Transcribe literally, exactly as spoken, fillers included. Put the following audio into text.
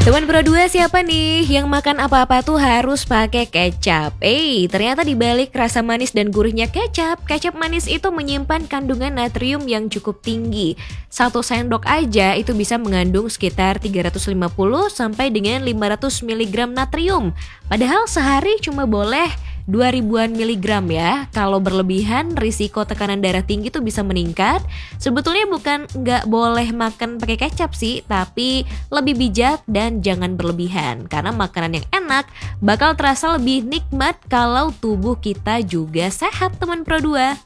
Teman Pro dua siapa nih yang makan apa-apa tuh harus pakai kecap? Eh, ternyata dibalik rasa manis dan gurihnya kecap, kecap manis itu menyimpan kandungan natrium yang cukup tinggi. Satu sendok aja itu bisa mengandung sekitar tiga ratus lima puluh sampai dengan lima ratus miligram natrium. Padahal sehari cuma boleh dua ribuan miligram ya. Kalau berlebihan risiko tekanan darah tinggi tuh bisa meningkat. Sebetulnya bukan nggak boleh makan pakai kecap sih, tapi lebih bijak dan jangan berlebihan. Karena makanan yang enak bakal terasa lebih nikmat kalau tubuh kita juga sehat teman Pro dua.